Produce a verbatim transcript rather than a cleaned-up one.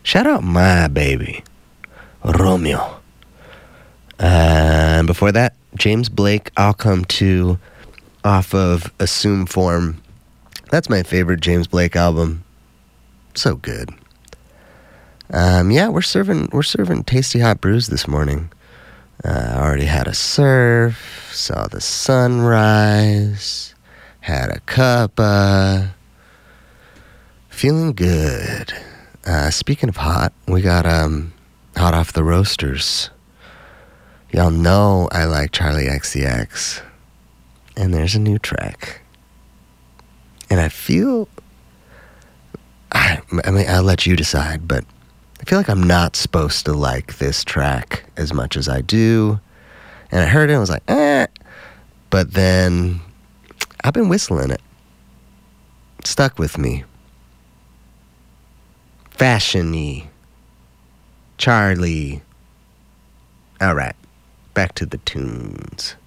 Shout out My Baby, Romeo. Uh, and before that, James Blake, I'll Come To, off of Assume Form. That's my favorite James Blake album. So good. Um, yeah, we're serving we're serving tasty hot brews this morning. I uh, already had a surf, saw the sunrise, had a cuppa. Feeling good. Uh, speaking of hot, we got um, hot off the roasters. Y'all know I like Charlie X C X. And there's a new track. And I feel... I, I mean, I'll let you decide, but I feel like I'm not supposed to like this track as much as I do. And I heard it and was like, eh. But then I've been whistling it. It stuck with me. Fashion-y. Charlie. All right, back to the tunes.